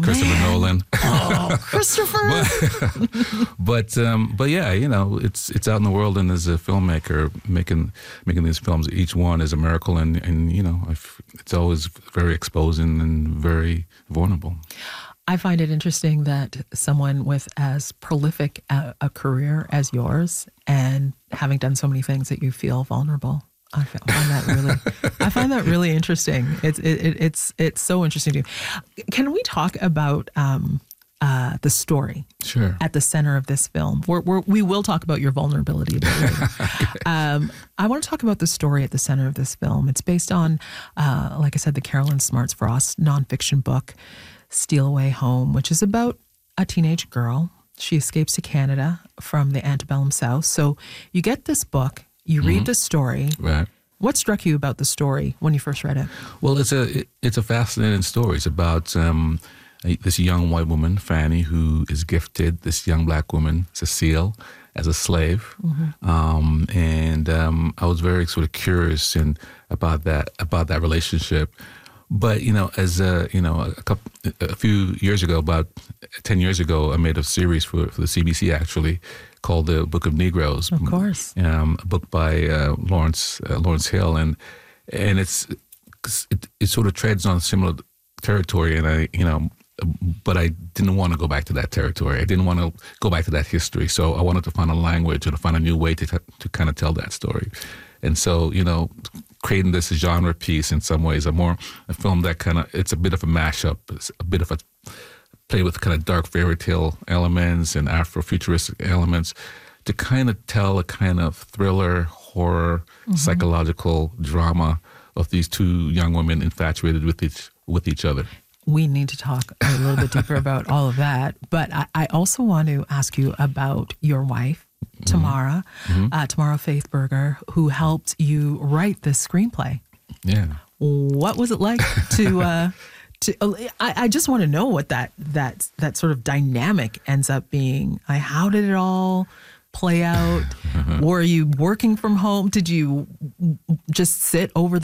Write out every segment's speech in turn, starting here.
Christopher Nolan. Oh, Christopher! but yeah, it's out in the world, and as a filmmaker making these films, each one is a miracle, and it's always very exposing and very vulnerable. I find it interesting that someone with as prolific a career as yours, and having done so many things, that you feel vulnerable. I find that really interesting. It's so interesting to me. Can we talk about the story? Sure. At the center of this film, we will talk about your vulnerability a bit later. Okay. I want to talk about the story at the center of this film. It's based on, like I said, the Carolyn Smarts Frost nonfiction book, Steal Away Home, which is about a teenage girl. She escapes to Canada from the antebellum South. So you get this book. You read the story. Right. What struck you about the story when you first read it? Well, it's a fascinating story. It's about this young white woman, Fanny, who is gifted this young black woman, Cecile, as a slave. And I was very sort of curious about that relationship. But as a few years ago, about 10 years ago, I made a series for the CBC actually called The Book of Negroes. Of course, a book by Lawrence Hill, and it sort of treads on similar territory, and but I didn't want to go back to that territory. I didn't want to go back to that history. So I wanted to find a language or to find a new way to kind of tell that story. And so, creating this genre piece in some ways, a film that it's a bit of a mashup. It's a bit of a play with kind of dark fairy tale elements and Afrofuturistic elements to kind of tell a kind of thriller, horror, psychological drama of these two young women infatuated with each other. We need to talk a little bit deeper about all of that. But I also want to ask you about your wife, Tamara, Tamara Faith Berger, who helped you write this screenplay. Yeah. What was it like to I just want to know what that sort of dynamic ends up being. How did it all play out? Were you working from home? Did you just sit over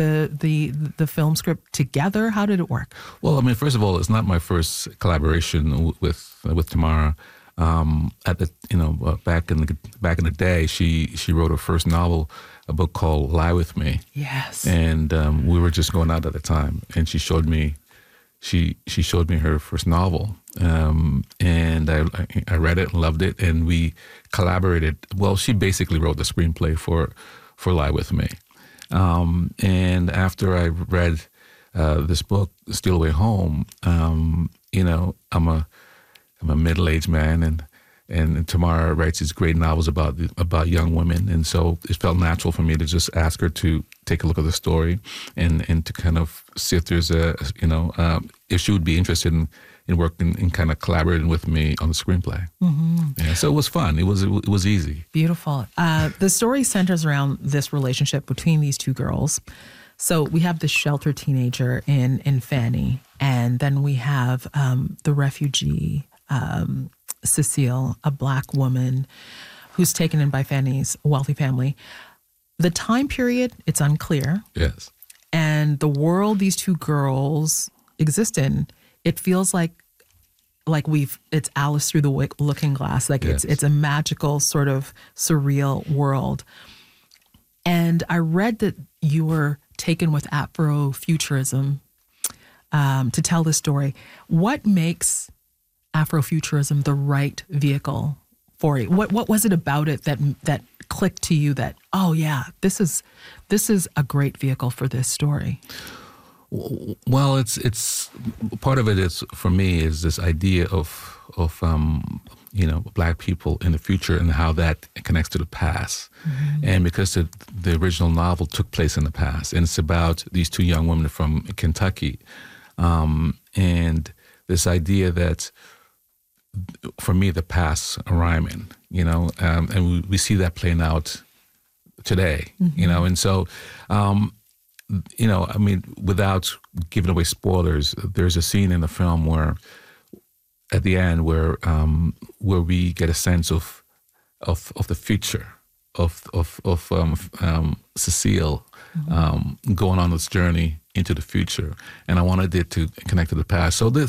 the film script together? How did it work? Well, I mean, first of all, it's not my first collaboration with Tamara. Back in the day, she wrote her first novel, a book called Lie With Me. Yes. And we were just going out at the time, and she showed me her first novel, and I read it and loved it, and we collaborated. Well, she basically wrote the screenplay for Lie With Me, and after I read this book, Steal Away Home, I'm a middle-aged man, and Tamara writes these great novels about young women, and so it felt natural for me to just ask her to take a look at the story and to kind of see if there's if she would be interested in working and kind of collaborating with me on the screenplay. Yeah, so it was fun. It was easy. Beautiful. The story centers around this relationship between these two girls. So we have the sheltered teenager in Fanny, and then we have the refugee. Cecile, a black woman who's taken in by Fanny's wealthy family. The time period, it's unclear. Yes. And the world these two girls exist in, it feels like it's Alice through the looking glass. Like yes. It's a magical sort of surreal world. And I read that you were taken with Afrofuturism to tell the story. What makes Afrofuturism the right vehicle for you? What was it about it that clicked to you that, oh yeah, this is a great vehicle for this story? Well, it's part of it is, for me, is this idea of black people in the future and how that connects to the past. And because the original novel took place in the past, and it's about these two young women from Kentucky, and this idea that, for me, the past are rhyming, and we see that playing out today, and so, I mean, without giving away spoilers, there's a scene in the film where, at the end, where we get a sense of the future of Cecile going on this journey into the future, and I wanted it to connect to the past. So